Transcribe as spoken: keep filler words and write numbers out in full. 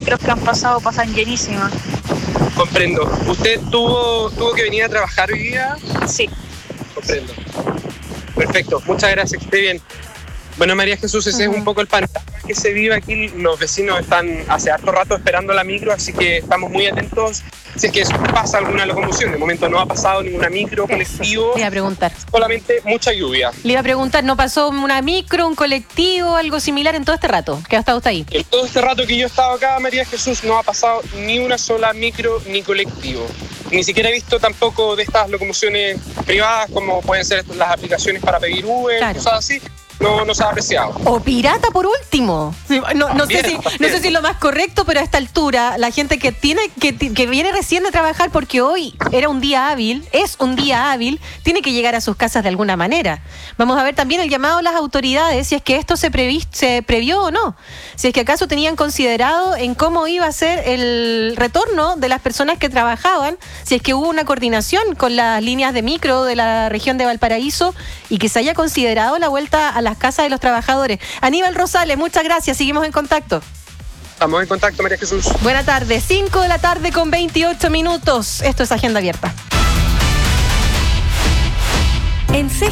micros que han pasado pasan llenísimas. Comprendo. ¿Usted tuvo, tuvo que venir a trabajar hoy día? Sí. Comprendo. Perfecto, muchas gracias, que esté bien. Bueno, María Jesús, ese uh-huh. es un poco el panorama que se vive aquí. Los vecinos están hace harto rato esperando la micro, así que estamos muy atentos si es que pasa alguna locomoción. De momento no ha pasado ninguna micro, colectivo. Le iba a preguntar. Solamente mucha lluvia. Le iba a preguntar, ¿no pasó una micro, un colectivo, algo similar en todo este rato que ha estado usted ahí? En todo este rato que yo he estado acá, María Jesús, no ha pasado ni una sola micro ni colectivo. Ni siquiera he visto tampoco de estas locomociones privadas, como pueden ser las aplicaciones para pedir Uber, claro. cosas así. No, no se ha apreciado. O pirata por último. No, no, sé si, no sé si es lo más correcto, pero a esta altura, la gente que tiene que, que viene recién de trabajar porque hoy era un día hábil, es un día hábil, tiene que llegar a sus casas de alguna manera. Vamos a ver también el llamado a las autoridades, si es que esto se, previ, se previó o no. Si es que acaso tenían considerado en cómo iba a ser el retorno de las personas que trabajaban, si es que hubo una coordinación con las líneas de micro de la región de Valparaíso y que se haya considerado la vuelta a la las casas de los trabajadores. Aníbal Rosales, muchas gracias, seguimos en contacto. Estamos en contacto, María Jesús. Buena tarde, cinco de la tarde con veintiocho minutos. Esto es Agenda Abierta. En